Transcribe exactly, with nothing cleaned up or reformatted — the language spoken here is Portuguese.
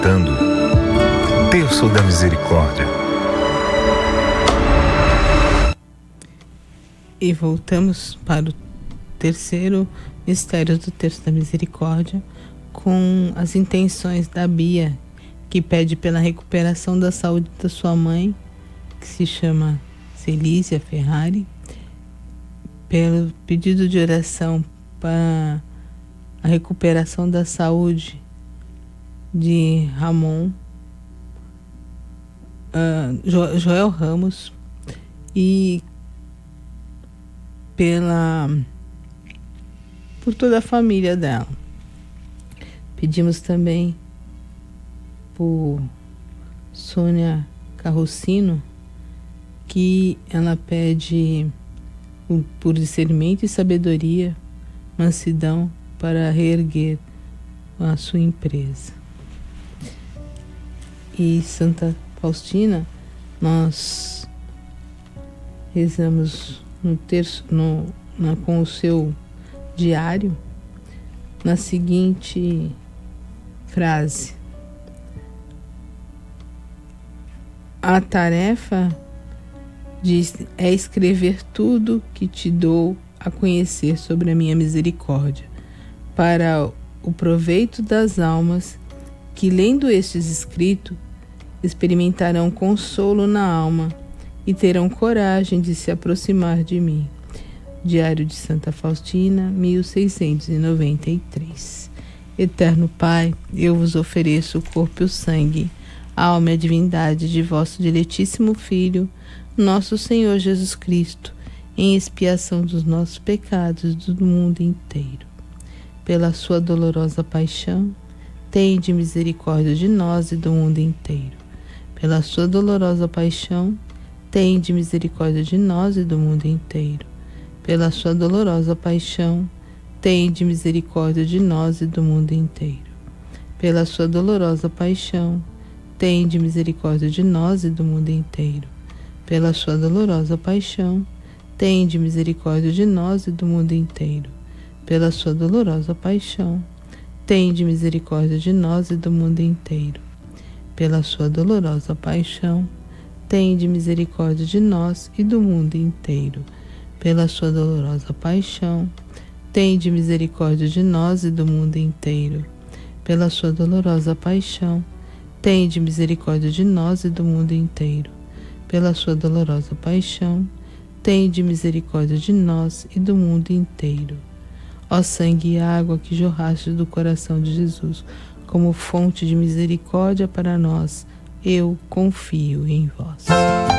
apresentando Terço da Misericórdia. E voltamos para o terceiro mistério do Terço da Misericórdia, com as intenções da Bia, que pede pela recuperação da saúde da sua mãe, que se chama Celícia Ferrari, pelo pedido de oração para a recuperação da saúde de Ramon, uh, jo- Joel Ramos, e pela por toda a família dela. Pedimos também por Sônia Carrocino, que ela pede por discernimento e sabedoria, mansidão para reerguer a sua empresa. E Santa Faustina, nós rezamos no terço, no, na, com o seu diário, na seguinte frase: a tarefa diz, é escrever tudo que te dou a conhecer sobre a minha misericórdia, para o proveito das almas que, lendo estes escritos, experimentarão consolo na alma e terão coragem de se aproximar de mim. Diário de Santa Faustina, mil seiscentos e noventa e três. Eterno Pai, eu vos ofereço o corpo e o sangue, a alma e a divindade de vosso diletíssimo Filho, nosso Senhor Jesus Cristo, em expiação dos nossos pecados do mundo inteiro. Pela sua dolorosa paixão, tende misericórdia de nós e do mundo inteiro. Pela sua dolorosa paixão, tende misericórdia de nós e do mundo inteiro. Pela sua dolorosa paixão, tende misericórdia de nós e do mundo inteiro. Pela sua dolorosa paixão, tende misericórdia de nós e do mundo inteiro. Pela sua dolorosa paixão, tende misericórdia de nós e do mundo inteiro. Pela sua dolorosa paixão, tende misericórdia de nós e do mundo inteiro. Pela sua dolorosa paixão, tende misericórdia de nós e do mundo inteiro. Pela sua dolorosa paixão, tende misericórdia de nós e do mundo inteiro. Pela sua dolorosa paixão, tende misericórdia de nós e do mundo inteiro. Pela sua dolorosa paixão, tende misericórdia de nós e do mundo inteiro. Ó sangue e água que jorraste do coração de Jesus, como fonte de misericórdia para nós, eu confio em vós.